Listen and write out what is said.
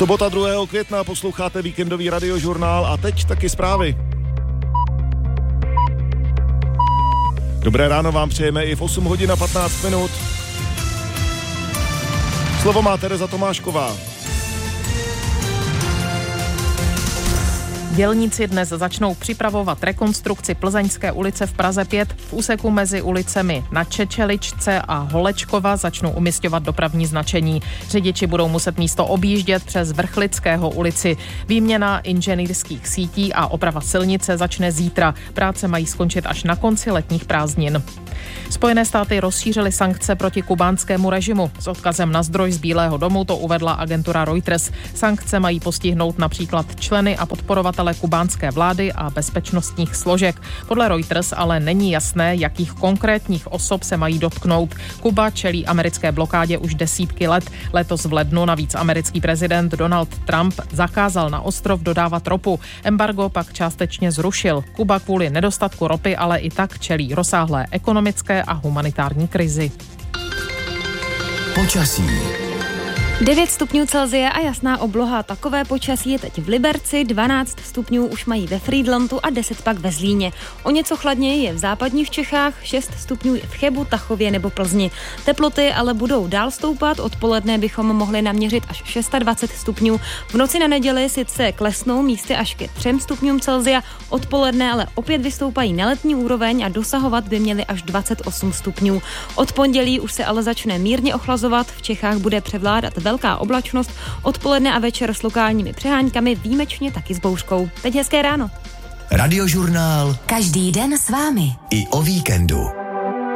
Sobota 2. května, posloucháte víkendový radiožurnál a teď taky zprávy. Dobré ráno vám přejeme i v 8 hodin a 15 minut. Slovo má Tereza Tomášková. Dělníci dnes začnou připravovat rekonstrukci Plzeňské ulice v Praze 5. V úseku mezi ulicemi Na Čečeličce a Holečkova začnou umisťovat dopravní značení. Řidiči budou muset místo objíždět přes Vrchlického ulici. Výměna inženýrských sítí a oprava silnice začne zítra. Práce mají skončit až na konci letních prázdnin. Spojené státy rozšířily sankce proti kubánskému režimu. S odkazem na zdroj z Bílého domu to uvedla agentura Reuters. Sankce mají postihnout například členy a podporovatele kubánské vlády a bezpečnostních složek. Podle Reuters ale není jasné, jakých konkrétních osob se mají dotknout. Kuba čelí americké blokádě už desítky let. Letos v lednu navíc americký prezident Donald Trump zakázal na ostrov dodávat ropu. Embargo pak částečně zrušil. Kuba kvůli nedostatku ropy ale i tak čelí rozsáhlé ekonomické a humanitární krizi. Počasí. 9 stupňů Celsia a jasná obloha. Takové počasí je teď v Liberci, 12 stupňů už mají ve Frýdlantu a 10 pak ve Zlíně. O něco chladněji je v západních Čechách, 6 stupňů v Chebu, Tachově nebo Plzni. Teploty ale budou dál stoupat, odpoledne bychom mohli naměřit až 26 stupňů. V noci na neděli sice klesnou místy až ke 3 stupňům Celsia, odpoledne ale opět vystoupají na letní úroveň a dosahovat by měli až 28 stupňů. Od pondělí už se ale začne mírně ochlazovat, v Čechách bude převládat velká oblačnost, odpoledne a večer s lokálními přeháňkami, výjimečně taky s bouřkou. Teď hezké ráno. Radiožurnál. Každý den s vámi. I o víkendu.